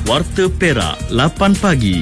Warta Perak 8 pagi.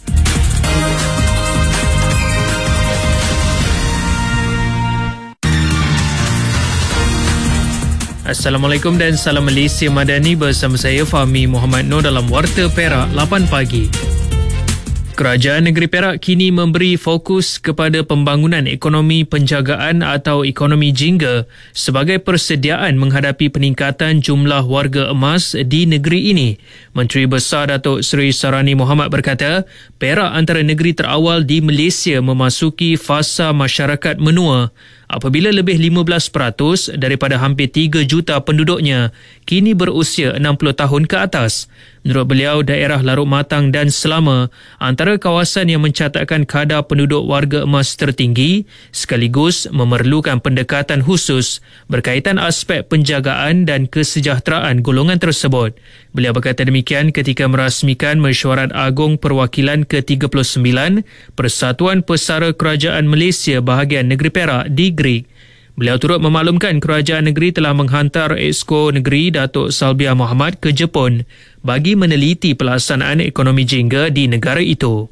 Assalamualaikum dan salam Malaysia Madani, bersama saya Fahmi Muhammad Noor dalam Warta Perak 8 pagi. Kerajaan Negeri Perak kini memberi fokus kepada pembangunan ekonomi penjagaan atau ekonomi jingga sebagai persediaan menghadapi peningkatan jumlah warga emas di negeri ini. Menteri Besar Datuk Seri Sarani Mohamad berkata, Perak antara negeri terawal di Malaysia memasuki fasa masyarakat menua apabila lebih 15% daripada hampir 3 juta penduduknya kini berusia 60 tahun ke atas. Menurut beliau, daerah Larut Matang dan Selama antara kawasan yang mencatatkan kadar penduduk warga emas tertinggi sekaligus memerlukan pendekatan khusus berkaitan aspek penjagaan dan kesejahteraan golongan tersebut. Beliau berkata demikian ketika merasmikan Mesyuarat Agung Perwakilan ke-39 Persatuan Pesara Kerajaan Malaysia bahagian Negeri Perak di Greek. Beliau turut memaklumkan kerajaan negeri telah menghantar Exco Negeri Datuk Salbiah Muhammad ke Jepun bagi meneliti pelaksanaan ekonomi jingga di negara itu.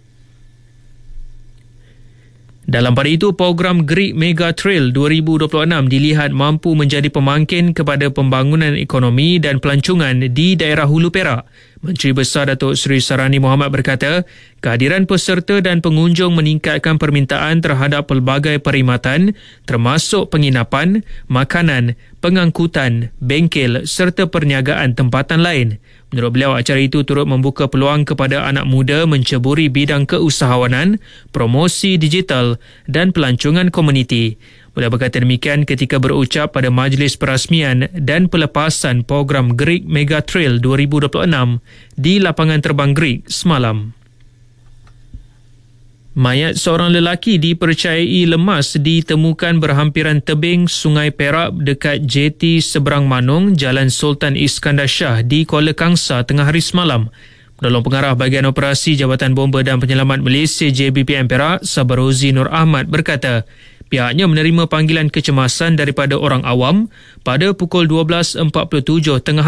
Dalam pada itu, program Greek Mega Trail 2026 dilihat mampu menjadi pemangkin kepada pembangunan ekonomi dan pelancongan di daerah Hulu Perak. Menteri Besar Datuk Seri Sarani Mohamad berkata, kehadiran peserta dan pengunjung meningkatkan permintaan terhadap pelbagai perkhidmatan termasuk penginapan, makanan, pengangkutan, bengkel serta perniagaan tempatan lain. Menurut beliau, acara itu turut membuka peluang kepada anak muda menceburi bidang keusahawanan, promosi digital dan pelancongan komuniti. Beliau berkata demikian ketika berucap pada majlis perasmian dan pelepasan program Greek Mega Trail 2026 di lapangan terbang Greek semalam. Mayat seorang lelaki dipercayai lemas ditemukan berhampiran tebing Sungai Perak dekat jeti seberang Manung, Jalan Sultan Iskandar Shah di Kuala Kangsar tengah hari semalam. Penolong Pengarah Bahagian Operasi Jabatan Bomba dan Penyelamat Malaysia JBPM Perak, Sabarozi Nur Ahmad berkata, pihaknya menerima panggilan kecemasan daripada orang awam pada pukul 12.47 tengah